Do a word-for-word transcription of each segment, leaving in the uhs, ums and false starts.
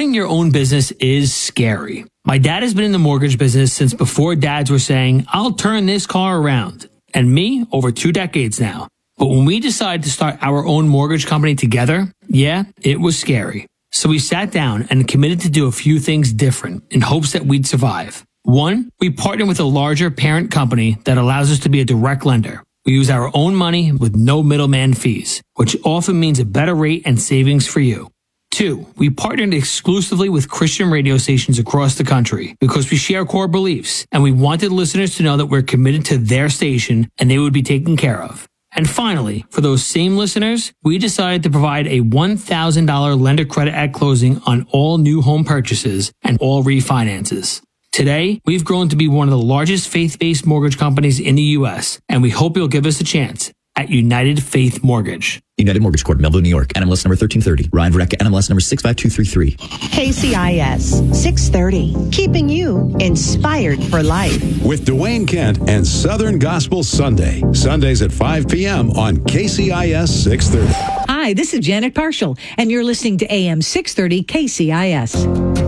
Starting your own business is scary. My dad has been in the mortgage business since before dads were saying, I'll turn this car around. And me, over two decades now. But when we decided to start our own mortgage company together, yeah, it was scary. So we sat down and committed to do a few things different in hopes that we'd survive. One, we partnered with a larger parent company that allows us to be a direct lender. We use our own money with no middleman fees, which often means a better rate and savings for you. Two, we partnered exclusively with Christian radio stations across the country because we share core beliefs and we wanted listeners to know that we're committed to their station and they would be taken care of. And finally, for those same listeners, we decided to provide a one thousand dollars lender credit at closing on all new home purchases and all refinances. Today, we've grown to be one of the largest faith-based mortgage companies in the U S, and we hope you'll give us a chance at United Faith Mortgage. United Mortgage Corp, Melville, New York. N M L S number thirteen thirty. Ryan Vreck, N M L S number six five two three three. K C I S six thirty, keeping you inspired for life. With Dwayne Kent and Southern Gospel Sunday. Sundays at five p.m. on K C I S six thirty. Hi, this is Janet Parshall, and you're listening to A M six thirty K C I S.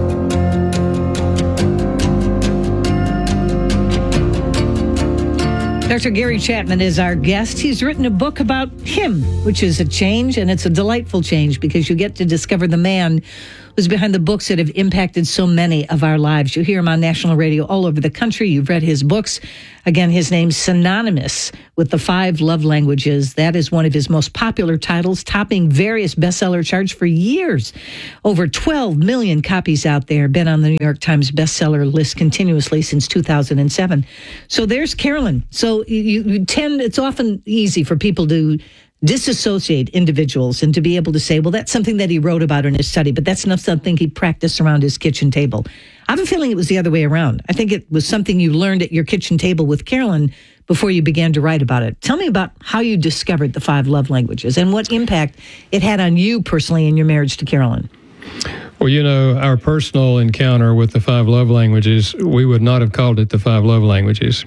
Doctor Gary Chapman is our guest. He's written a book about him, which is a change, and it's a delightful change because you get to discover the man who's behind the books that have impacted so many of our lives. You hear him on national radio all over the country. You've read his books. Again, his name's synonymous with the five love languages. That is one of his most popular titles, topping various bestseller charts for years. Over twelve million copies out there, been on the New York Times bestseller list continuously since two thousand seven. So there's Carolyn. So you, you tend, it's often easy for people to disassociate individuals and to be able to say, well, that's something that he wrote about in his study, but that's not something he practiced around his kitchen table. I have a feeling it was the other way around. I think it was something you learned at your kitchen table with Carolyn before you began to write about it. Tell me about how you discovered the five love languages and what impact it had on you personally in your marriage to Carolyn. Well, you know, our personal encounter with the five love languages, we would not have called it the five love languages.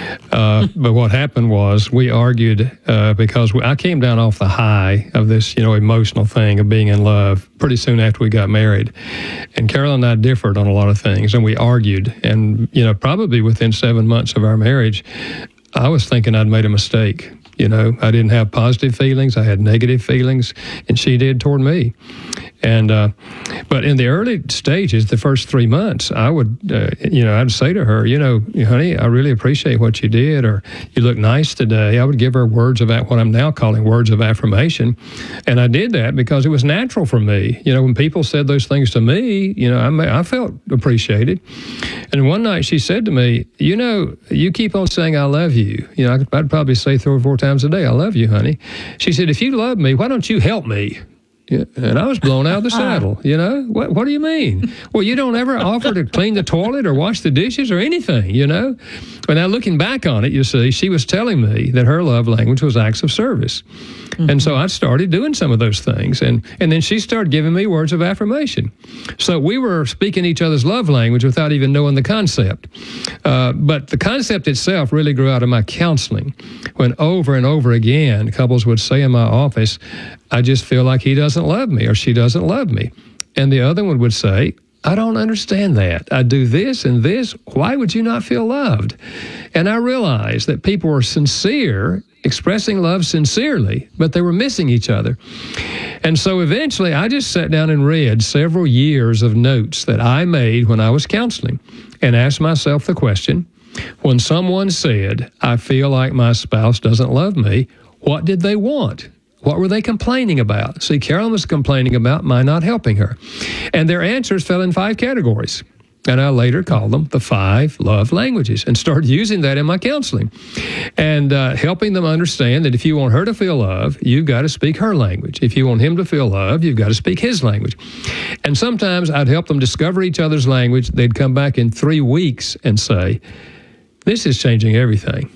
Uh, but what happened was we argued uh, because we, I came down off the high of this, you know, emotional thing of being in love pretty soon after we got married. And Carolyn and I differed on a lot of things, and we argued. And, you know, probably within seven months of our marriage, I was thinking I'd made a mistake. You know, I didn't have positive feelings. I had negative feelings, and she did toward me. And, uh, but in the early stages, the first three months, I would, uh, you know, I'd say to her, you know, honey, I really appreciate what you did, or you look nice today. I would give her words of what I'm now calling words of affirmation. And I did that because it was natural for me. You know, when people said those things to me, you know, I, I felt appreciated. And one night she said to me, you know, you keep on saying I love you. You know, I'd probably say three or four times a day, I love you, honey. She said, if you love me, why don't you help me? Yeah, and I was blown out of the saddle, you know? What What do you mean? Well, you don't ever offer to clean the toilet or wash the dishes or anything, you know? But now looking back on it, you see, she was telling me that her love language was acts of service. Mm-hmm. And so I started doing some of those things. And, and then she started giving me words of affirmation. So we were speaking each other's love language without even knowing the concept. Uh, but the concept itself really grew out of my counseling, when over and over again, couples would say in my office, I just feel like he doesn't love me or she doesn't love me. And the other one would say, I don't understand that. I do this and this. Why would you not feel loved? And I realized that people were sincere, expressing love sincerely, but they were missing each other. And so eventually I just sat down and read several years of notes that I made when I was counseling and asked myself the question, when someone said, I feel like my spouse doesn't love me, what did they want? What were they complaining about? See, Carolyn was complaining about my not helping her. And their answers fell in five categories. And I later called them the five love languages and started using that in my counseling and uh, helping them understand that if you want her to feel love, you've got to speak her language. If you want him to feel love, you've got to speak his language. And sometimes I'd help them discover each other's language. They'd come back in three weeks and say, this is changing everything.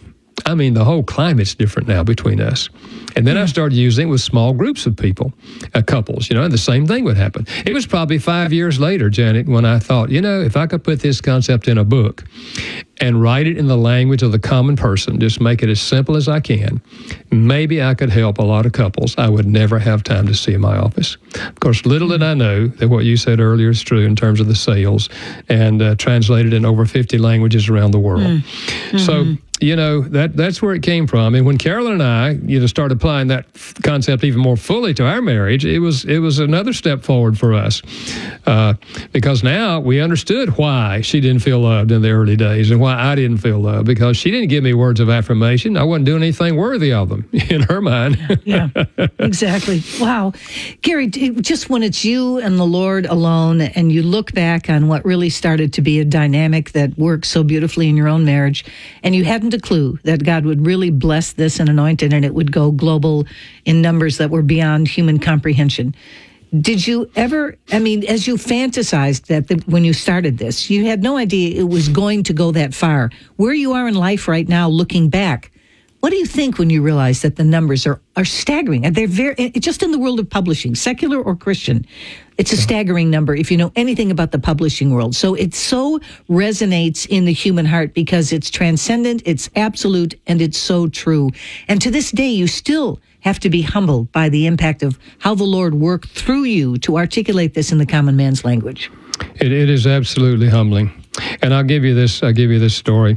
I mean, the whole climate's different now between us. And then I started using it with small groups of people, uh, couples, you know, and the same thing would happen. It was probably five years later, Janet, when I thought, you know, if I could put this concept in a book and write it in the language of the common person, just make it as simple as I can, maybe I could help a lot of couples I would never have time to see in my office. Of course, little did I know that what you said earlier is true in terms of the sales, and uh, translated in over fifty languages around the world. Mm-hmm. So, you know, that that's where it came from. And when Carolyn and I, you know, started applying that f- concept even more fully to our marriage, it was it was another step forward for us. Uh, because now we understood why she didn't feel loved in the early days and why I didn't feel loved, because she didn't give me words of affirmation. I wasn't doing anything worthy of them in her mind. Yeah, exactly. Wow. Gary, just when it's you and the Lord alone, and you look back on what really started to be a dynamic that works so beautifully in your own marriage, and you hadn't a clue that God would really bless this and anoint it, and it would go global in numbers that were beyond human comprehension. Did you ever, I mean, as you fantasized that the, when you started this, you had no idea it was going to go that far. Where you are in life right now, looking back, what do you think when you realize that the numbers are, are staggering? And they're very, just in the world of publishing, secular or Christian, it's a staggering number if you know anything about the publishing world. So it so resonates in the human heart because it's transcendent, it's absolute, and it's so true. And to this day, you still have to be humbled by the impact of how the Lord worked through you to articulate this in the common man's language. It, it is absolutely humbling. And I'll give you this, I'll give you this story.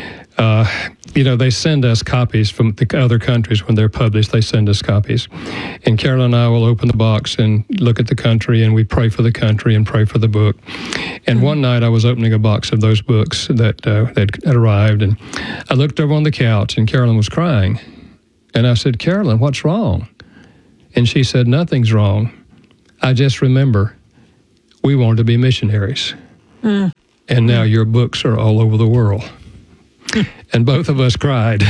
Uh, you know, they send us copies from the other countries when they're published. They send us copies. And Carolyn and I will open the box and look at the country, and we pray for the country and pray for the book. And one night I was opening a box of those books that, uh, that had arrived, and I looked over on the couch, and Carolyn was crying. And I said, Carolyn, what's wrong? And she said, nothing's wrong. I just remember we wanted to be missionaries. Mm. And now your books are all over the world. And both of us cried.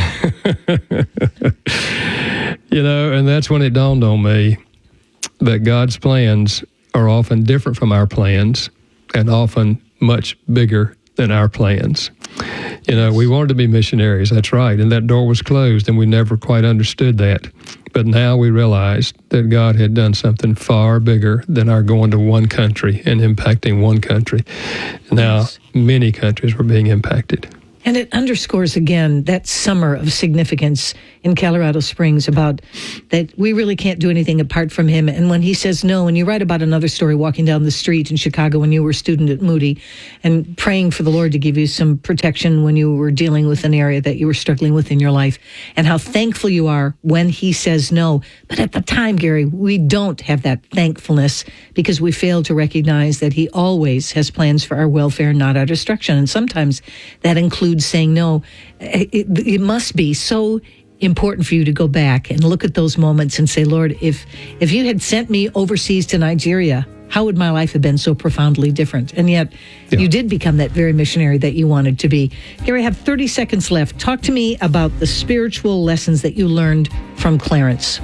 You know, and that's when it dawned on me that God's plans are often different from our plans and often much bigger than our plans. You know, we wanted to be missionaries, that's right, and that door was closed, and we never quite understood that. But now we realized that God had done something far bigger than our going to one country and impacting one country. Now, yes. Many countries were being impacted. And it underscores again that summer of significance in Colorado Springs about that we really can't do anything apart from him. And when he says no, and you write about another story walking down the street in Chicago when you were a student at Moody and praying for the Lord to give you some protection when you were dealing with an area that you were struggling with in your life, and how thankful you are when he says no. But at the time, Gary, we don't have that thankfulness because we fail to recognize that he always has plans for our welfare, not our destruction. And sometimes that includes saying no. It, it must be so important for you to go back and look at those moments and say, Lord, if if you had sent me overseas to Nigeria, how would my life have been so profoundly different? And yet yeah. you did become that very missionary that you wanted to be. Gary, I have thirty seconds left. Talk to me about the spiritual lessons that you learned from Clarence.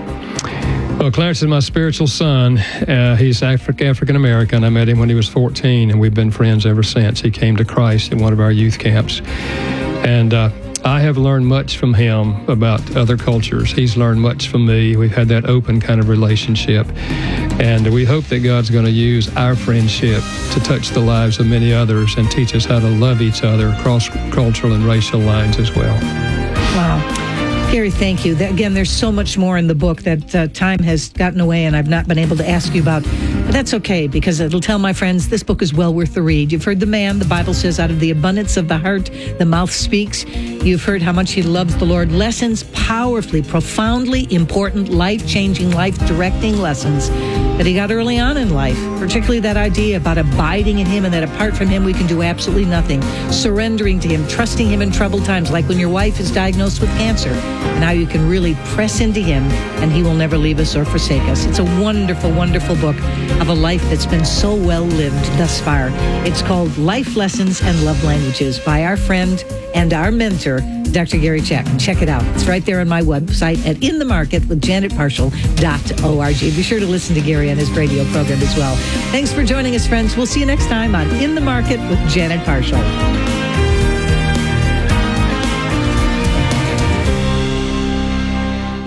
Well, Clarence is my spiritual son. Uh, he's Afri- African-American. I met him when he was fourteen, and we've been friends ever since. He came to Christ in one of our youth camps. And uh, I have learned much from him about other cultures. He's learned much from me. We've had that open kind of relationship. And we hope that God's going to use our friendship to touch the lives of many others and teach us how to love each other across cultural and racial lines as well. Wow. Gary, thank you. Again, there's so much more in the book that uh, time has gotten away and I've not been able to ask you about. But that's okay, because it'll tell my friends this book is well worth the read. You've heard the man. The Bible says out of the abundance of the heart, the mouth speaks. You've heard how much he loves the Lord. Lessons, powerfully, profoundly important, life-changing, life-directing lessons that he got early on in life, particularly that idea about abiding in him and that apart from him we can do absolutely nothing, surrendering to him, trusting him in troubled times, like when your wife is diagnosed with cancer. Now you can really press into him and he will never leave us or forsake us. It's a wonderful, wonderful book of a life that's been so well lived thus far. It's called Life Lessons and Love Languages by our friend and our mentor, Doctor Gary Chapman. Check it out. It's right there on my website at in the market with janet parshall dot org. Be sure to listen to Gary on his radio program as well. Thanks for joining us, friends. We'll see you next time on In the Market with Janet Parshall.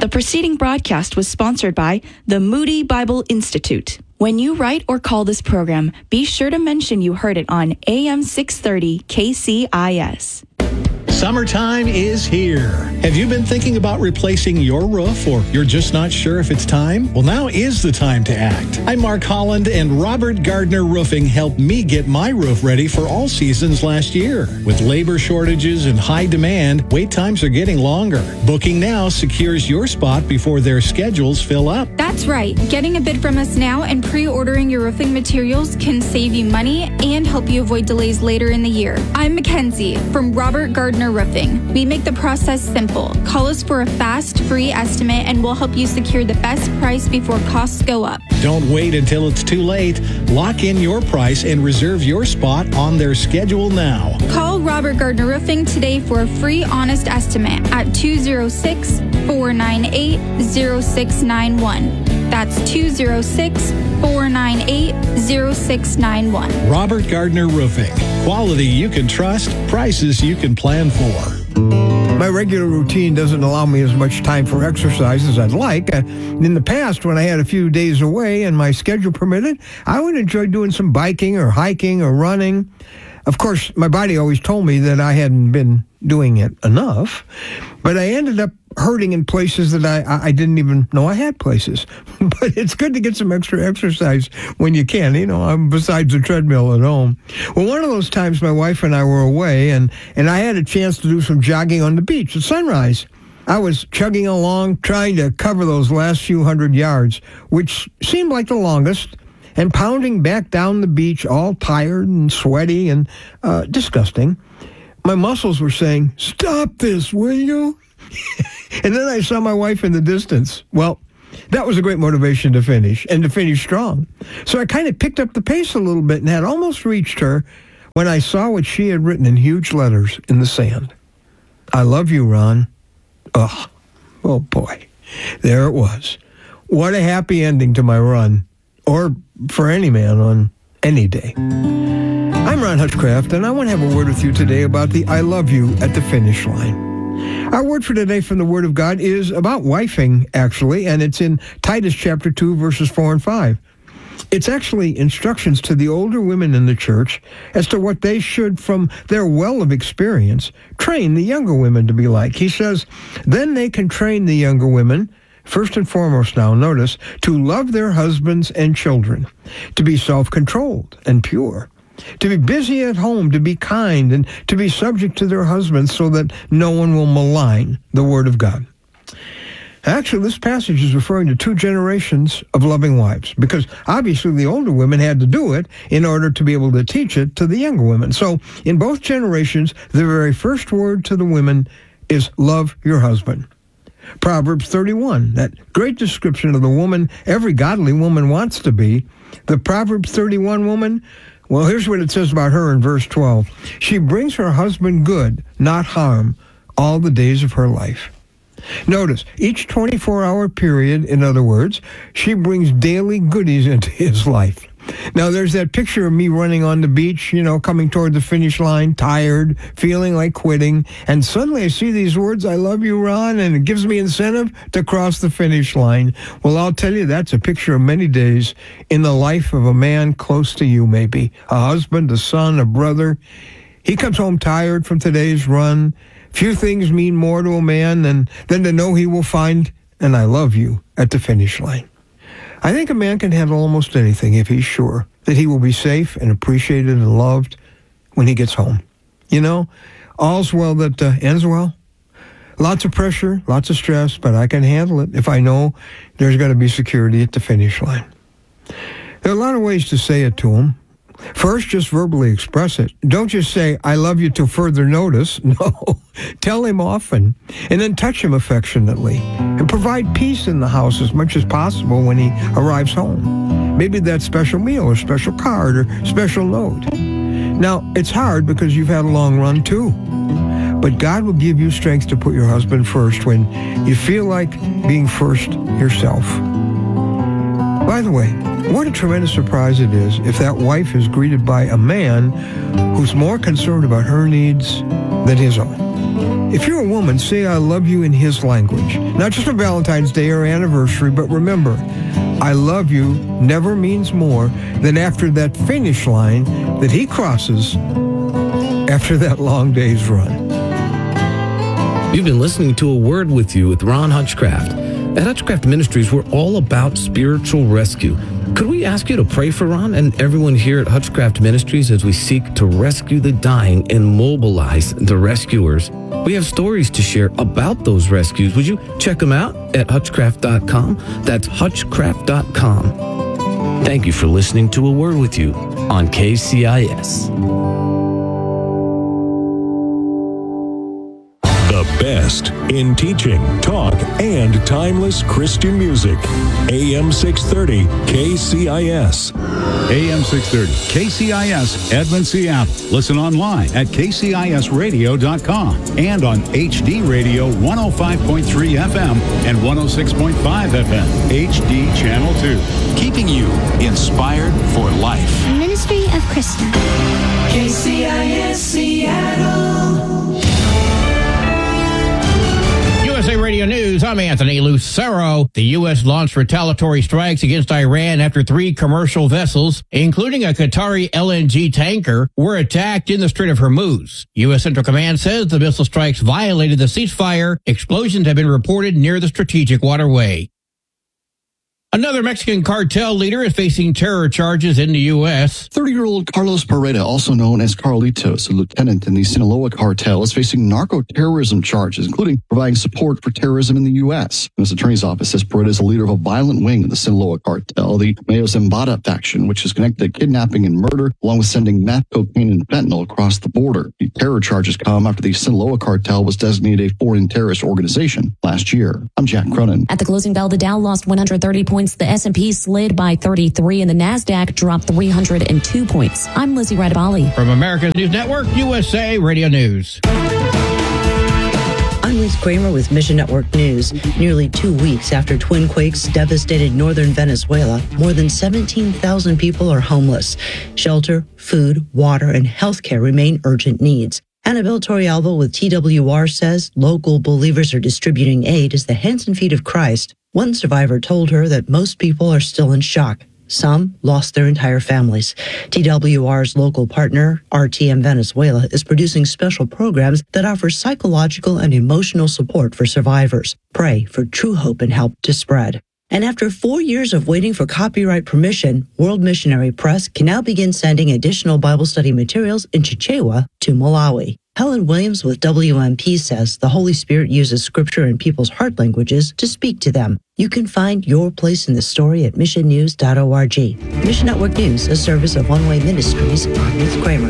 The preceding broadcast was sponsored by the Moody Bible Institute. When you write or call this program, be sure to mention you heard it on A M six thirty K C I S. Summertime is here. Have you been thinking about replacing your roof, or you're just not sure if it's time? Well, now is the time to act. I'm Mark Holland, and Robert Gardner Roofing helped me get my roof ready for all seasons last year. With labor shortages and high demand, wait times are getting longer. Booking now secures your spot before their schedules fill up. That's right. Getting a bid from us now and pre-ordering your roofing materials can save you money and help you avoid delays later in the year. I'm Mackenzie from Robert Gardner Roofing. We make the process simple. Call us for a fast, free estimate and we'll help you secure the best price before costs go up. Don't wait until it's too late. Lock in your price and reserve your spot on their schedule now. Call Robert Gardner Roofing today for a free, honest estimate at two oh six, four nine eight, oh six nine one. That's two oh six, four nine eight, oh six nine one. Robert Gardner Roofing. Quality you can trust, prices you can plan for. My regular routine doesn't allow me as much time for exercise as I'd like. Uh, in the past, when I had a few days away and my schedule permitted, I would enjoy doing some biking or hiking or running. Of course, my body always told me that I hadn't been doing it enough, but I ended up hurting in places that I, I didn't even know I had places. But it's good to get some extra exercise when you can, you know, I'm besides the treadmill at home. Well, one of those times my wife and I were away, and, and I had a chance to do some jogging on the beach at sunrise. I was chugging along, trying to cover those last few hundred yards, which seemed like the longest, and pounding back down the beach, all tired and sweaty and uh, disgusting. My muscles were saying, "Stop this, will you?" And then I saw my wife in the distance. Well, that was a great motivation to finish, and to finish strong. So I kind of picked up the pace a little bit and had almost reached her when I saw what she had written in huge letters in the sand. "I love you, Ron." Oh, oh boy. There it was. What a happy ending to my run. Or for any man on any day. I'm Ron Hutchcraft, and I want to have a word with you today about the I love you at the finish line. Our word for today from the Word of God is about wifing, actually, and it's in Titus chapter two, verses four and five. It's actually instructions to the older women in the church as to what they should, from their well of experience, train the younger women to be like. He says, then they can train the younger women, first and foremost now, notice, to love their husbands and children, to be self-controlled and pure, to be busy at home, to be kind, and to be subject to their husbands so that no one will malign the Word of God. Actually, this passage is referring to two generations of loving wives, because obviously the older women had to do it in order to be able to teach it to the younger women. So in both generations, the very first word to the women is love your husband. Proverbs thirty-one, that great description of the woman every godly woman wants to be. The Proverbs thirty-one woman, well, here's what it says about her in verse twelve. She brings her husband good, not harm, all the days of her life. Notice, each twenty-four hour period, in other words, she brings daily goodies into his life. Now, there's that picture of me running on the beach, you know, coming toward the finish line, tired, feeling like quitting, and suddenly I see these words, I love you, Ron, and it gives me incentive to cross the finish line. Well, I'll tell you, that's a picture of many days in the life of a man close to you, maybe. A husband, a son, a brother. He comes home tired from today's run. Few things mean more to a man than, than to know he will find an I love you at the finish line. I think a man can handle almost anything if he's sure that he will be safe and appreciated and loved when he gets home. You know, all's well that uh, ends well. Lots of pressure, lots of stress, but I can handle it if I know there's going to be security at the finish line. There are a lot of ways to say it to him. First, just verbally express it. Don't just say, I love you till further notice. No, tell him often, and then touch him affectionately, and provide peace in the house as much as possible when he arrives home. Maybe that special meal or special card or special note. Now, it's hard because you've had a long run too, but God will give you strength to put your husband first when you feel like being first yourself. By the way, what a tremendous surprise it is if that wife is greeted by a man who's more concerned about her needs than his own. If you're a woman, say I love you in his language. Not just on Valentine's Day or anniversary, but remember, I love you never means more than after that finish line that he crosses after that long day's run. You've been listening to A Word With You with Ron Hutchcraft. At Hutchcraft Ministries, we're all about spiritual rescue. Could we ask you to pray for Ron and everyone here at Hutchcraft Ministries as we seek to rescue the dying and mobilize the rescuers? We have stories to share about those rescues. Would you check them out at hutchcraft dot com? That's hutchcraft dot com. Thank you for listening to A Word With You on K C I S. The best in teaching, talk, and timeless Christian music. A M six thirty K C I S. A M six thirty K C I S, Edmond, Seattle. Listen online at k c i s radio dot com and on H D Radio one oh five point three F M and one oh six point five F M. H D Channel two. Keeping you inspired for life. Ministry of Christian. K C I S Seattle. U S A Radio News, I'm Anthony Lucero. The U S launched retaliatory strikes against Iran after three commercial vessels, including a Qatari L N G tanker, were attacked in the Strait of Hormuz. U S Central Command says the missile strikes violated the ceasefire. Explosions have been reported near the strategic waterway. Another Mexican cartel leader is facing terror charges in the U S thirty-year-old Carlos Pareda, also known as Carlitos, a lieutenant in the Sinaloa cartel, is facing narco-terrorism charges, including providing support for terrorism in the U S. The U S Attorney's Office says Pareda is a leader of a violent wing of the Sinaloa cartel, the Mayo Zambada faction, which is connected to kidnapping and murder, along with sending meth, cocaine, and fentanyl across the border. The terror charges come after the Sinaloa cartel was designated a foreign terrorist organization last year. I'm Jack Cronin. At the closing bell, the Dow lost one hundred thirty points. The S and P slid by thirty-three and the NASDAQ dropped three hundred two points. I'm Lizzie Radabali. From America's News Network, U S A Radio News. I'm Liz Kramer with Mission Network News. Nearly two weeks after twin quakes devastated northern Venezuela, more than seventeen thousand people are homeless. Shelter, food, water, and health care remain urgent needs. Annabelle Torrialba with T W R says local believers are distributing aid as the hands and feet of Christ. One survivor told her that most people are still in shock. Some lost their entire families. T W R's local partner, R T M Venezuela, is producing special programs that offer psychological and emotional support for survivors. Pray for true hope and help to spread. And after four years of waiting for copyright permission, World Missionary Press can now begin sending additional Bible study materials in Chichewa to Malawi. Helen Williams with W M P says the Holy Spirit uses scripture in people's heart languages to speak to them. You can find your place in the story at mission news dot org. Mission Network News, a service of One Way Ministries. I'm Ruth Kramer.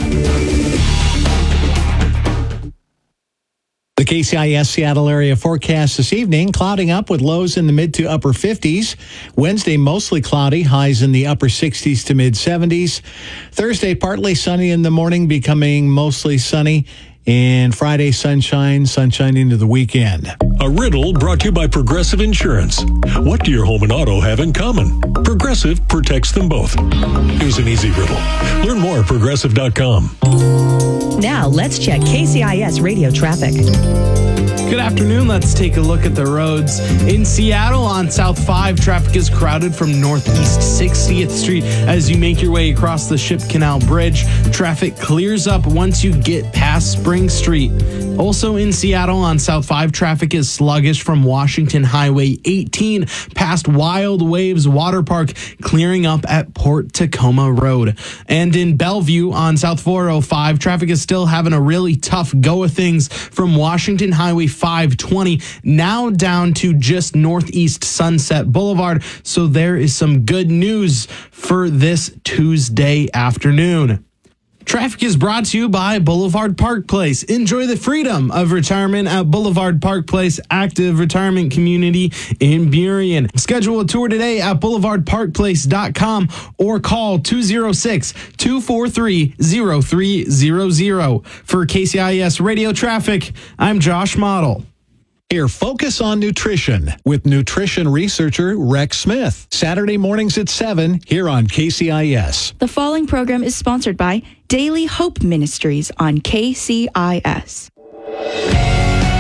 The K C I S Seattle area forecast this evening, clouding up with lows in the mid to upper fifties. Wednesday, mostly cloudy, highs in the upper sixties to mid seventies. Thursday, partly sunny in the morning, becoming mostly sunny. And Friday, sunshine, sunshine into the weekend. A riddle brought to you by Progressive Insurance. What do your home and auto have in common? Progressive protects them both. Here's an easy riddle. Learn more at progressive dot com. Now let's check K C I S radio traffic. Good afternoon. Let's take a look at the roads. In Seattle on South five, traffic is crowded from Northeast sixtieth Street as you make your way across the Ship Canal Bridge. Traffic clears up once you get past Spring Street. Also in Seattle on South five, traffic is sluggish from Washington Highway eighteen past Wild Waves Water Park, clearing up at Port Tacoma Road. And in Bellevue on South four oh five, traffic is still having a really tough go of things from Washington Highway five twenty, now down to just northeast Sunset Boulevard. So there is some good news for this Tuesday afternoon. Traffic is brought to you by Boulevard Park Place. Enjoy the freedom of retirement at Boulevard Park Place, active retirement community in Burien. Schedule a tour today at boulevard park place dot com or call two oh six, two four three, oh three hundred. For K C I S Radio Traffic, I'm Josh Model. Here, Focus on Nutrition with nutrition researcher Rex Smith. Saturday mornings at seven here on K C I S. The following program is sponsored by Daily Hope Ministries on K C I S.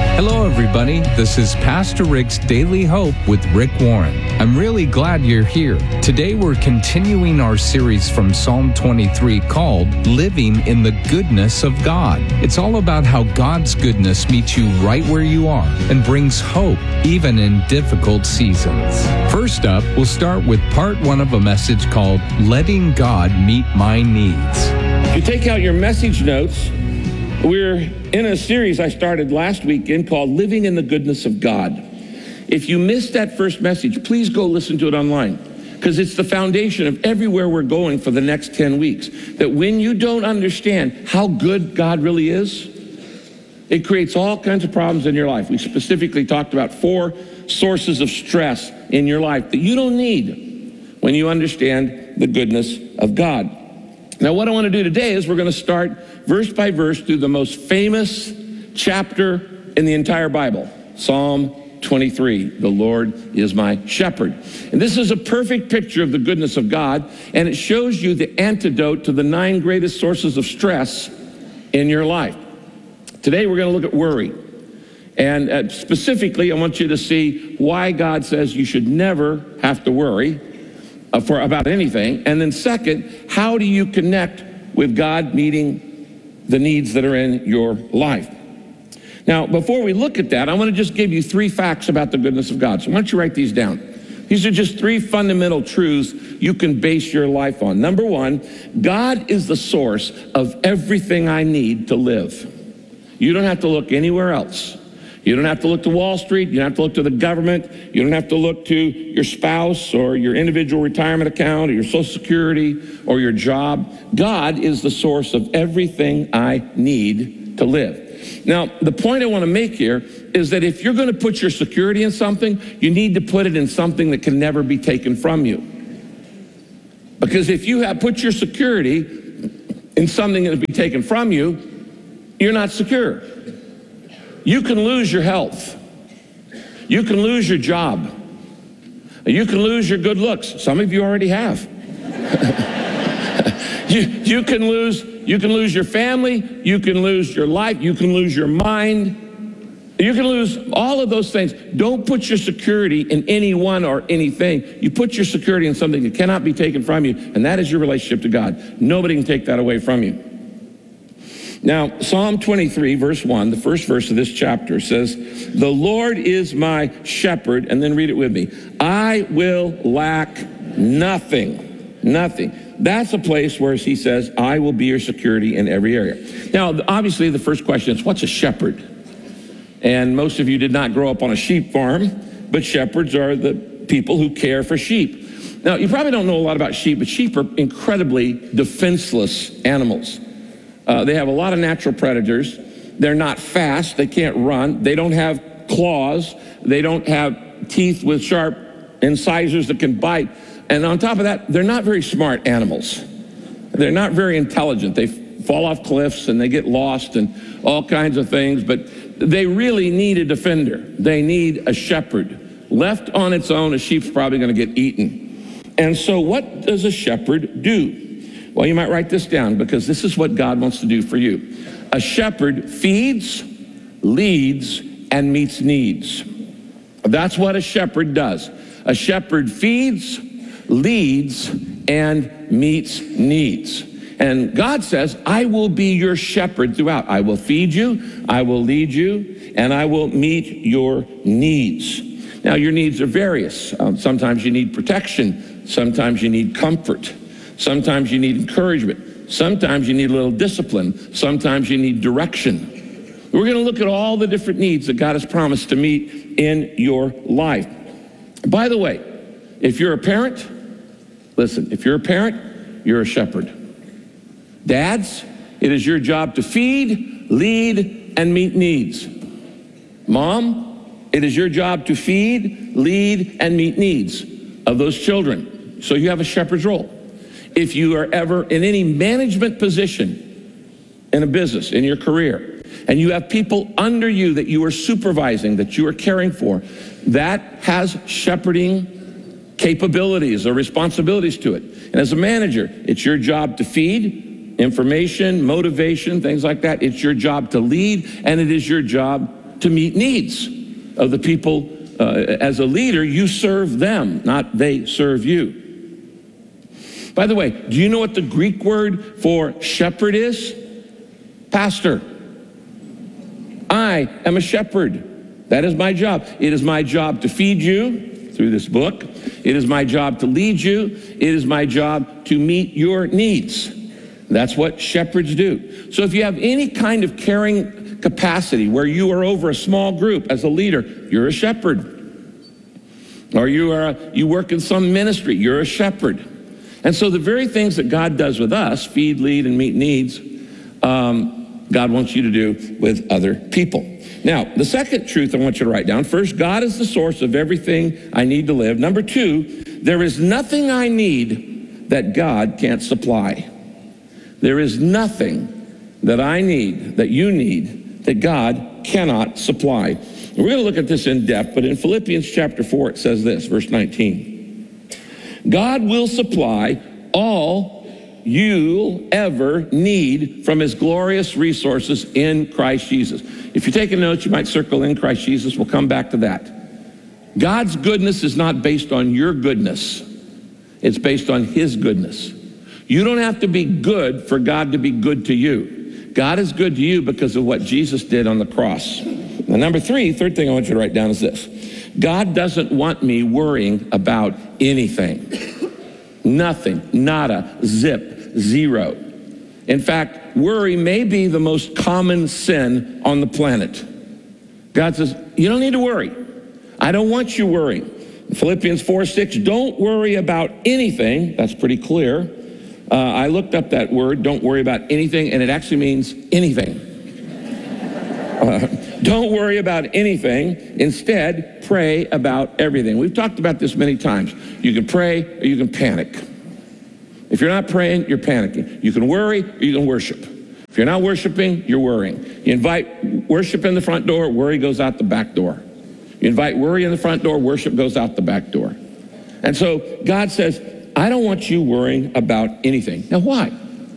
Hello, everybody. This is Pastor Rick's Daily Hope with Rick Warren. I'm really glad you're here. Today, we're continuing our series from Psalm twenty-three called Living in the Goodness of God. It's all about how God's goodness meets you right where you are and brings hope even in difficult seasons. First up, we'll start with part one of a message called Letting God Meet My Needs. If you take out your message notes, we're in a series I started last weekend called Living in the Goodness of God. If you missed that first message, please go listen to it online, because it's the foundation of everywhere we're going for the next ten weeks. That when you don't understand how good God really is, it creates all kinds of problems in your life. We specifically talked about four sources of stress in your life that you don't need when you understand the goodness of God. Now, what I want to do today is we're going to start verse by verse through the most famous chapter in the entire Bible, Psalm twenty-three, the Lord is my shepherd. And this is a perfect picture of the goodness of God, and it shows you the antidote to the nine greatest sources of stress in your life. Today, we're going to look at worry. And uh, specifically, I want you to see why God says you should never have to worry Uh, for about anything. And then second, how do you connect with God meeting the needs that are in your life? Now, before we look at that, I want to just give you three facts about the goodness of God. So why don't you write these down? These are just three fundamental truths you can base your life on. Number one, God is the source of everything I need to live. You don't have to look anywhere else. You don't have to look to Wall Street. You don't have to look to the government. You don't have to look to your spouse or your individual retirement account or your Social Security or your job. God is the source of everything I need to live. Now, the point I want to make here is that if you're going to put your security in something, you need to put it in something that can never be taken from you. Because if you have put your security in something that will be taken from you, you're not secure. You can lose your health. You can lose your job. You can lose your good looks. Some of you already have. you, you can lose, you can lose your family. You can lose your life. You can lose your mind. You can lose all of those things. Don't put your security in anyone or anything. You put your security in something that cannot be taken from you, and that is your relationship to God. Nobody can take that away from you. Now, Psalm twenty-three, verse one, the first verse of this chapter says, "The Lord is my shepherd," and then read it with me, "I will lack nothing." Nothing. That's a place where he says, I will be your security in every area. Now, obviously, the first question is, what's a shepherd? And most of you did not grow up on a sheep farm, but shepherds are the people who care for sheep. Now, you probably don't know a lot about sheep, but sheep are incredibly defenseless animals. Uh, they have a lot of natural predators. They're not fast. They can't run. They don't have claws. They don't have teeth with sharp incisors that can bite. And on top of that, they're not very smart animals. They're not very intelligent. They fall off cliffs and they get lost and all kinds of things. But they really need a defender. They need a shepherd. Left on its own, a sheep's probably going to get eaten. And so what does a shepherd do? Well, you might write this down because this is what God wants to do for you. A shepherd feeds, leads, and meets needs. That's what a shepherd does. A shepherd feeds, leads, and meets needs. And God says, I will be your shepherd throughout. I will feed you, I will lead you, and I will meet your needs. Now, your needs are various. Um, sometimes you need protection. Sometimes you need comfort. Sometimes you need encouragement. Sometimes you need a little discipline. Sometimes you need direction. We're going to look at all the different needs that God has promised to meet in your life. By the way, if you're a parent, listen, if you're a parent, you're a shepherd. Dads, it is your job to feed, lead, and meet needs. Mom, it is your job to feed, lead, and meet needs of those children. So you have a shepherd's role. If you are ever in any management position in a business, in your career, and you have people under you that you are supervising, that you are caring for, that has shepherding capabilities or responsibilities to it. And as a manager, it's your job to feed, information, motivation, things like that. It's your job to lead, and it is your job to meet needs of the people. Uh, as a leader, you serve them, not they serve you. By the way, do you know what the Greek word for shepherd is? Pastor. I am a shepherd. That is my job. It is my job to feed you through this book. It is my job to lead you. It is my job to meet your needs. That's what shepherds do. So if you have any kind of caring capacity where you are over a small group as a leader, you're a shepherd. Or you are a, you work in some ministry, you're a shepherd. And so the very things that God does with us, feed, lead, and meet needs, um, God wants you to do with other people. Now, the second truth I want you to write down. First, God is the source of everything I need to live. Number two, there is nothing I need that God can't supply. There is nothing that I need, that you need, that God cannot supply. We're going to look at this in depth, but in Philippians chapter four, it says this, verse nineteen. God will supply all you'll ever need from his glorious resources in Christ Jesus. If you're taking notes, you might circle in Christ Jesus. We'll come back to that. God's goodness is not based on your goodness. It's based on his goodness. You don't have to be good for God to be good to you. God is good to you because of what Jesus did on the cross. Now, number three, third thing I want you to write down is this. God doesn't want me worrying about anything. Nothing, nada, zip, zero. In fact, worry may be the most common sin on the planet. God says, you don't need to worry. I don't want you worrying. Philippians four six, don't worry about anything. That's pretty clear. Uh, I looked up that word, don't worry about anything, and it actually means anything. Uh, don't worry about anything. Instead, pray about everything. We've talked about this many times. You can pray or you can panic. If you're not praying, you're panicking. You can worry or you can worship. If you're not worshiping, you're worrying. You invite worship in the front door, worry goes out the back door. You invite worry in the front door, worship goes out the back door. And so God says, I don't want you worrying about anything. Now, why?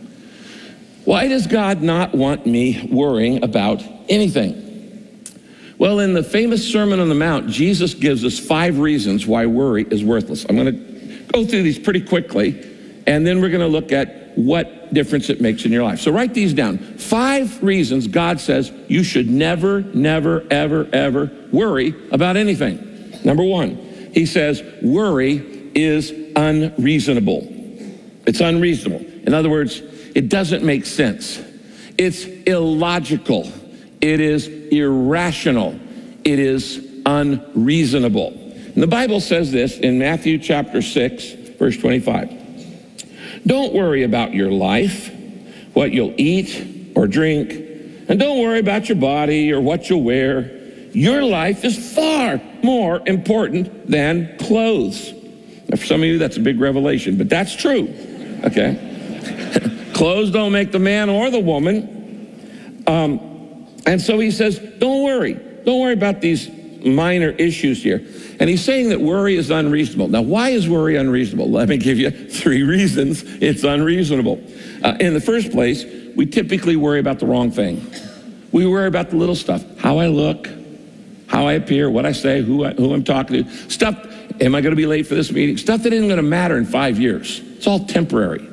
Why does God not want me worrying about anything? Well, in the famous Sermon on the Mount, Jesus gives us five reasons why worry is worthless. I'm going to go through these pretty quickly, and then we're going to look at what difference it makes in your life. So write these down. Five reasons God says you should never, never, ever, ever worry about anything. Number one, he says worry is unreasonable. It's unreasonable. In other words, it doesn't make sense. It's illogical. It is irrational. It is unreasonable. And the Bible says this in Matthew chapter six, verse twenty-five. Don't worry about your life, what you'll eat or drink, and don't worry about your body or what you'll wear. Your life is far more important than clothes. Now, for some of you, that's a big revelation, but that's true, okay? Clothes don't make the man or the woman. Um, and so he says, don't worry. Don't worry about these minor issues here. And he's saying that worry is unreasonable. Now, why is worry unreasonable? Let me give you three reasons it's unreasonable. Uh, in the first place, we typically worry about the wrong thing. We worry about the little stuff, how I look, how I appear, what I say, who, I, who I'm talking to. Stuff, am I going to be late for this meeting? Stuff that isn't going to matter in five years. It's all temporary.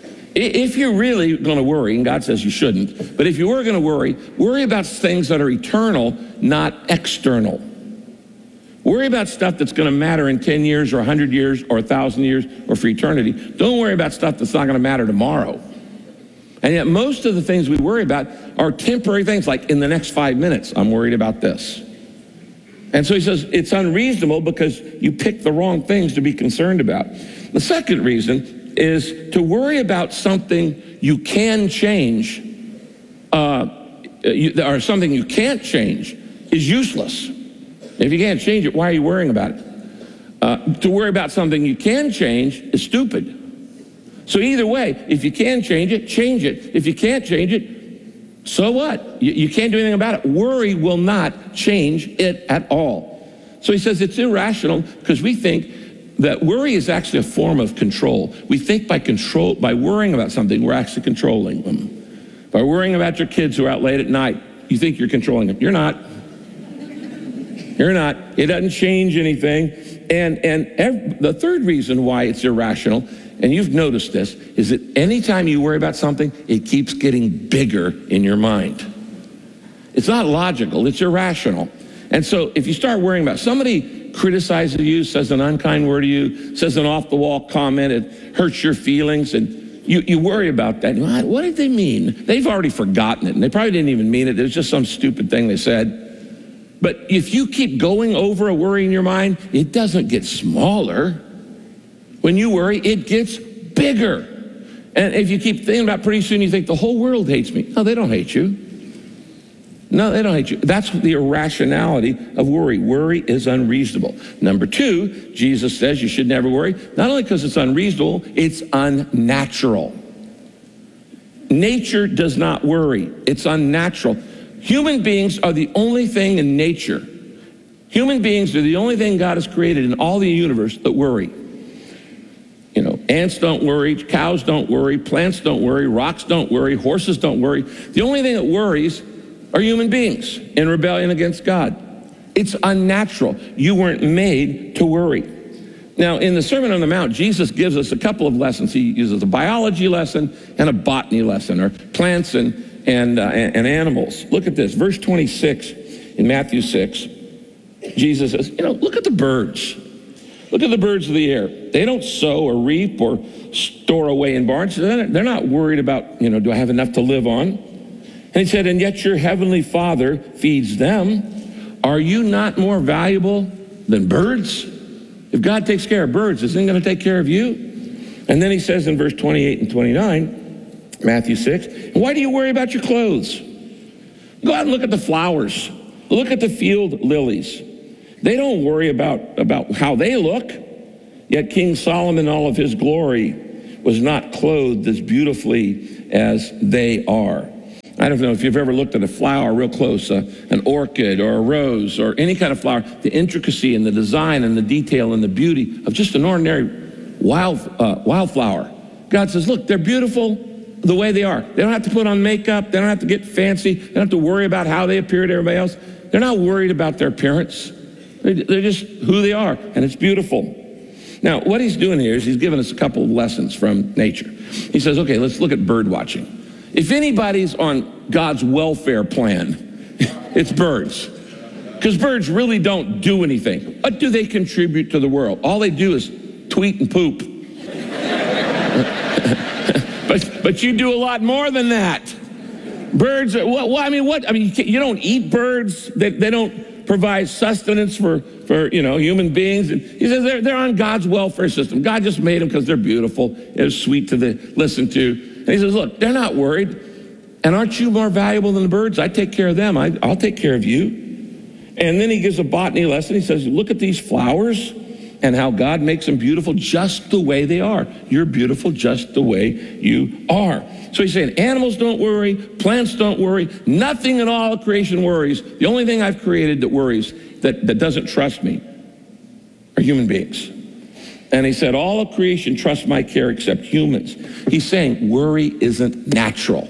If you're really going to worry, and God says you shouldn't, but if you were going to worry, worry about things that are eternal, not external. Worry about stuff that's going to matter in ten years or one hundred years or one thousand years or for eternity. Don't worry about stuff that's not going to matter tomorrow. And yet most of the things we worry about are temporary things, like in the next five minutes, I'm worried about this. And so he says it's unreasonable because you pick the wrong things to be concerned about. The second reason is to worry about something you can change, uh, you, or something you can't change is useless. If you can't change it, why are you worrying about it? Uh, to worry about something you can change is stupid. So either way, if you can change it, change it. If you can't change it, so what? You, you can't do anything about it. Worry will not change it at all. So he says it's irrational because we think that worry is actually a form of control. We think by control, by worrying about something, we're actually controlling them. By worrying about your kids who are out late at night, you think you're controlling them. You're not. You're not. It doesn't change anything. And and ev- the third reason why it's irrational, and you've noticed this, is that anytime you worry about something, it keeps getting bigger in your mind. It's not logical, it's irrational. And so if you start worrying about somebody criticizes you, says an unkind word to you, says an off-the-wall comment, it hurts your feelings, and you, you worry about that. What did they mean? They've already forgotten it, and they probably didn't even mean it. It was just some stupid thing they said. But if you keep going over a worry in your mind, it doesn't get smaller. When you worry, it gets bigger. And if you keep thinking about it, pretty soon you think the whole world hates me. No, they don't hate you. No, they don't hate you. That's the irrationality of worry. Worry is unreasonable. Number two, Jesus says you should never worry. Not only because it's unreasonable, it's unnatural. Nature does not worry. It's unnatural. Human beings are the only thing in nature. Human beings are the only thing God has created in all the universe that worry. You know, ants don't worry, cows don't worry, plants don't worry, rocks don't worry, horses don't worry. The only thing that worries are human beings in rebellion against God. It's unnatural. You weren't made to worry. Now, in the Sermon on the Mount, Jesus gives us a couple of lessons. He uses a biology lesson and a botany lesson, or plants and And, uh, and animals. Look at this, verse twenty-six in Matthew six. Jesus says, you know, look at the birds. Look at the birds of the air. They don't sow or reap or store away in barns. They're not worried about, you know, do I have enough to live on? And he said, and yet your heavenly Father feeds them. Are you not more valuable than birds? If God takes care of birds, isn't he going to take care of you? And then he says in verse twenty-eight and twenty-nine, Matthew six, why do you worry about your clothes? Go out and look at the flowers. Look at the field lilies. They don't worry about, about how they look. Yet King Solomon in all of his glory was not clothed as beautifully as they are. I don't know if you've ever looked at a flower real close, uh, an orchid or a rose or any kind of flower, the intricacy and the design and the detail and the beauty of just an ordinary wild, uh, wildflower. God says, look, they're beautiful the way they are. They don't have to put on makeup. They don't have to get fancy. They don't have to worry about how they appear to everybody else. They're not worried about their appearance. They're just who they are, and it's beautiful. Now, what he's doing here is he's giving us a couple of lessons from nature. He says, okay, let's look at bird watching. If anybody's on God's welfare plan, it's birds. Because birds really don't do anything. What do they contribute to the world? All they do is tweet and poop. But, but you do a lot more than that. Birds are, well, I mean, what? I mean, you, you don't eat birds. They, they don't provide sustenance for, for, you know, human beings. And he says they're, they're on God's welfare system. God just made them because they're beautiful. They're sweet to the, listen to. And he says, look, they're not worried. And aren't you more valuable than the birds? I take care of them. I, I'll take care of you. And then he gives a botany lesson. He says, look at these flowers and how God makes them beautiful just the way they are. You're beautiful just the way you are. So he's saying animals don't worry, plants don't worry, nothing in all of creation worries. The only thing I've created that worries, that, that doesn't trust me, are human beings. And he said, all of creation trusts my care except humans. He's saying worry isn't natural.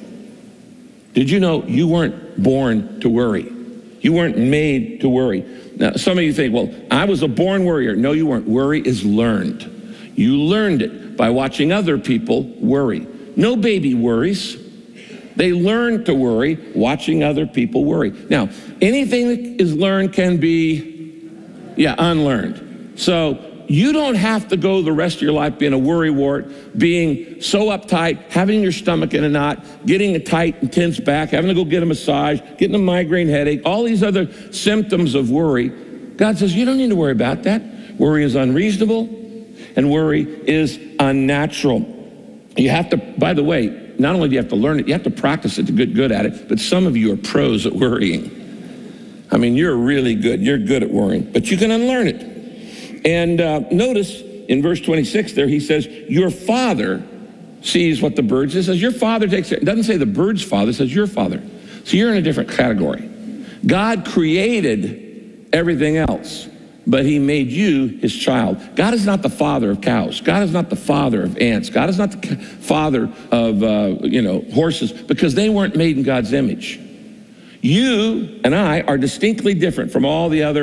Did you know you weren't born to worry? You weren't made to worry. Now, some of you think, well, I was a born worrier. No, you weren't. Worry is learned. You learned it by watching other people worry. No baby worries. They learn to worry watching other people worry. Now, anything that is learned can be, yeah, unlearned. So you don't have to go the rest of your life being a worrywart, being so uptight, having your stomach in a knot, getting a tight and tense back, having to go get a massage, getting a migraine headache, all these other symptoms of worry. God says, you don't need to worry about that. Worry is unreasonable, and worry is unnatural. You have to, by the way, not only do you have to learn it, you have to practice it to get good at it, but some of you are pros at worrying. I mean, you're really good. You're good at worrying, but you can unlearn it. And uh, notice in verse twenty-six there, he says, your Father sees what the birds do. It says, your Father takes care. It doesn't say the bird's father, it says your Father. So you're in a different category. God created everything else, but he made you his child. God is not the father of cows. God is not the father of ants. God is not the father of, uh, you know, horses, because they weren't made in God's image. You and I are distinctly different from all the other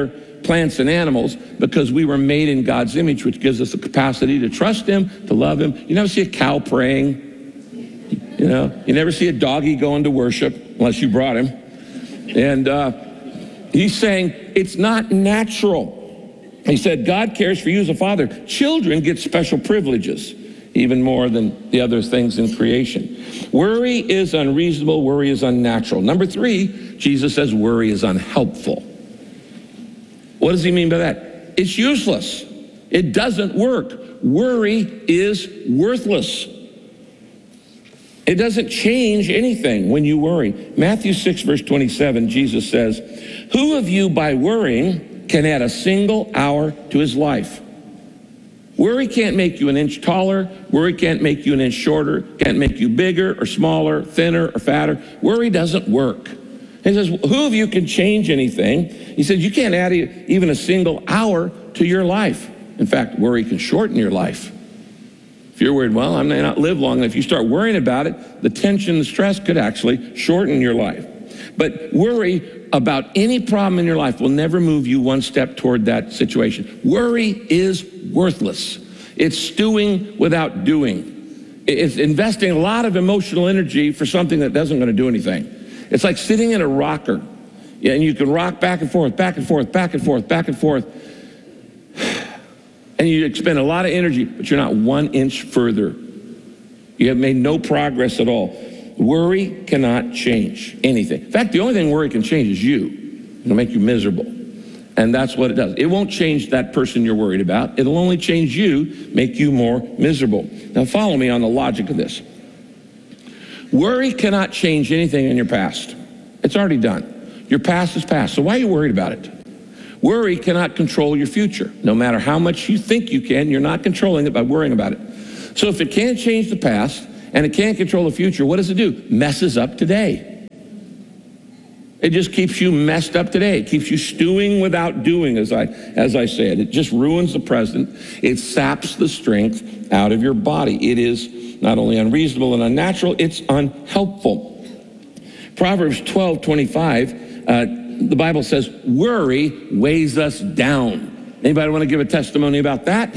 plants and animals because we were made in God's image, which gives us the capacity to trust him, to love him. You never see a cow praying. You know, you never see a doggy going to worship unless you brought him. And uh, he's saying it's not natural. He said, God cares for you as a father. Children get special privileges, even more than the other things in creation. Worry is unreasonable. Worry is unnatural. Number three, Jesus says worry is unhelpful. What does he mean by that? It's useless. It doesn't work. Worry is worthless. It doesn't change anything when you worry. Matthew six, verse twenty-seven, Jesus says, who of you by worrying can add a single hour to his life? Worry can't make you an inch taller. Worry can't make you an inch shorter. Can't make you bigger or smaller, thinner or fatter. Worry doesn't work. He says, who of you can change anything? He says, you can't add even a single hour to your life. In fact, worry can shorten your life. If you're worried, well, I may not live long enough. If you start worrying about it, the tension, the stress could actually shorten your life. But worry about any problem in your life will never move you one step toward that situation. Worry is worthless. It's stewing without doing. It's investing a lot of emotional energy for something that doesn't going to do anything. It's like sitting in a rocker, yeah, and you can rock back and forth, back and forth, back and forth, back and forth. And you expend a lot of energy, but you're not one inch further. You have made no progress at all. Worry cannot change anything. In fact, the only thing worry can change is you. It'll make you miserable. And that's what it does. It won't change that person you're worried about. It'll only change you, make you more miserable. Now follow me on the logic of this. Worry cannot change anything in your past. It's already done. Your past is past. So why are you worried about it? Worry cannot control your future. No matter how much you think you can, you're not controlling it by worrying about it. So if it can't change the past and it can't control the future, what does it do? Messes up today. It just keeps you messed up today. It keeps you stewing without doing, as I, as I said. It just ruins the present. It saps the strength out of your body. It is not only unreasonable and unnatural, it's unhelpful. Proverbs twelve twenty-five, uh, the Bible says, worry weighs us down. Anybody want to give a testimony about that?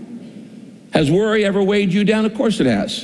Has worry ever weighed you down? Of course it has.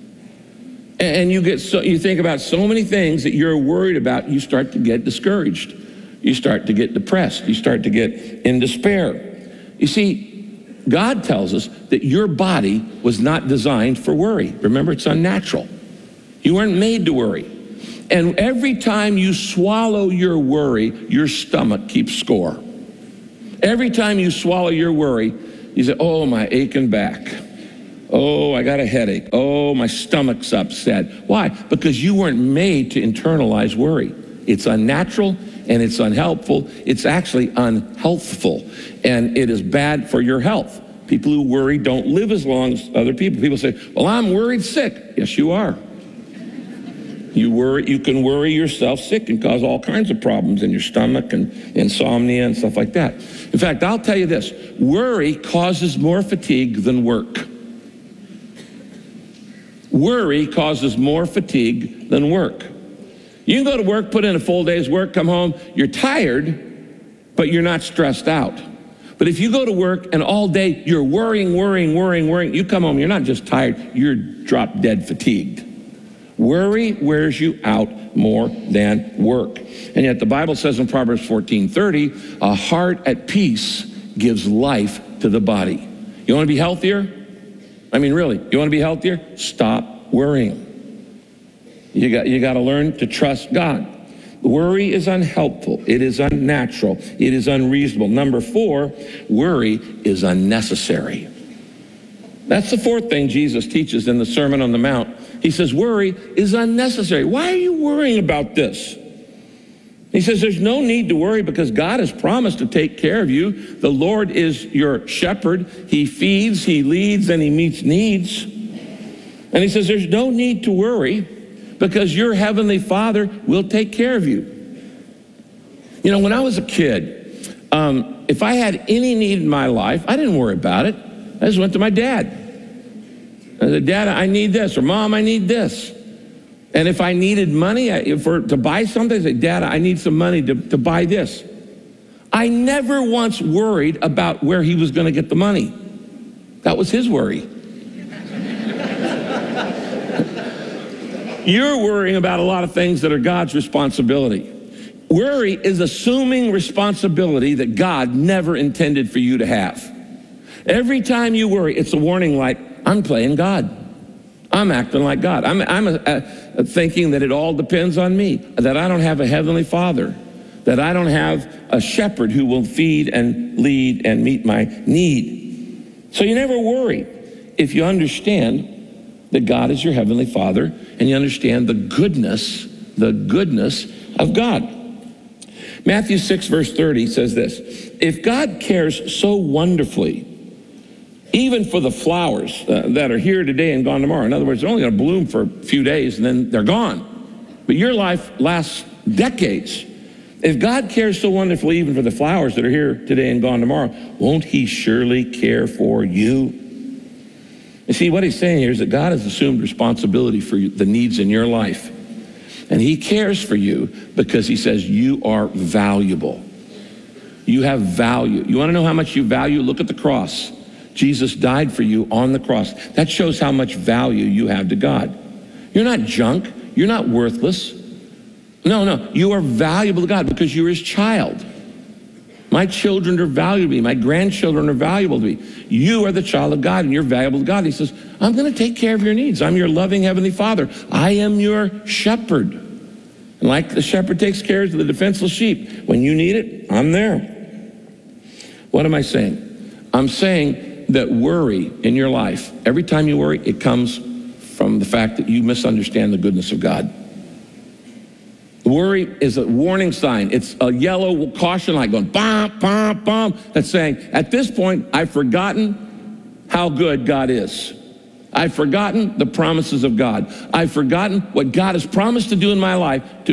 And you get so you think about so many things that you're worried about, you start to get discouraged. You start to get depressed. You start to get in despair. You see, God tells us that your body was not designed for worry. Remember, it's unnatural. You weren't made to worry. And every time you swallow your worry, your stomach keeps score. Every time you swallow your worry, you say, oh, my aching back. Oh, I got a headache. Oh, my stomach's upset. Why? Because you weren't made to internalize worry. It's unnatural and it's unhelpful. It's actually unhealthful, and it is bad for your health. People who worry don't live as long as other people. People say, well, I'm worried sick. Yes, you are. You worry, you can worry yourself sick and cause all kinds of problems in your stomach and insomnia and stuff like that. In fact, I'll tell you this, worry causes more fatigue than work. Worry causes more fatigue than work. You can go to work, put in a full day's work, come home, you're tired, but you're not stressed out. But if you go to work and all day you're worrying, worrying, worrying, worrying, you come home, you're not just tired, you're drop dead fatigued. Worry wears you out more than work. And yet the Bible says in Proverbs fourteen thirty, a heart at peace gives life to the body. You want to be healthier? I mean, really, you want to be healthier? Stop worrying. You got, you got to learn to trust God. Worry is unhelpful. It is unnatural. It is unreasonable. Number four, worry is unnecessary. That's the fourth thing Jesus teaches in the Sermon on the Mount. He says, worry is unnecessary. Why are you worrying about this? He says, there's no need to worry because God has promised to take care of you. The Lord is your shepherd. He feeds, he leads, and he meets needs. And he says, there's no need to worry because your heavenly Father will take care of you. You know, when I was a kid, um, if I had any need in my life, I didn't worry about it. I just went to my dad. I said, Dad, I need this, or Mom, I need this. And if I needed money for to buy something, I said, Dad, I need some money to, to buy this. I never once worried about where he was going to get the money. That was his worry. You're worrying about a lot of things that are God's responsibility. Worry is assuming responsibility that God never intended for you to have. Every time you worry, it's a warning light. I'm playing God. I'm acting like God. I'm, I'm a, a, a thinking that it all depends on me, that I don't have a heavenly Father, that I don't have a shepherd who will feed and lead and meet my need. So you never worry if you understand that God is your heavenly Father and you understand the goodness, the goodness of God. Matthew six, verse thirty says this, if God cares so wonderfully, even for the flowers uh, that are here today and gone tomorrow. In other words, they're only going to bloom for a few days and then they're gone. But your life lasts decades. If God cares so wonderfully even for the flowers that are here today and gone tomorrow, won't he surely care for you? You see, what he's saying here is that God has assumed responsibility for the needs in your life. And he cares for you because he says you are valuable. You have value. You want to know how much you value? Look at the cross. Jesus died for you on the cross. That shows how much value you have to God. You're not junk. You're not worthless. No, no. You are valuable to God because you're his child. My children are valuable to me. My grandchildren are valuable to me. You are the child of God and you're valuable to God. He says, I'm going to take care of your needs. I'm your loving heavenly Father. I am your shepherd. And like the shepherd takes care of the defenseless sheep, when you need it, I'm there. What am I saying? I'm saying that worry in your life, every time you worry, it comes from the fact that you misunderstand the goodness of God. Worry is a warning sign. It's a yellow caution light going, bom, bom, bom. That's saying, at this point, I've forgotten how good God is. I've forgotten the promises of God. I've forgotten what God has promised to do in my life to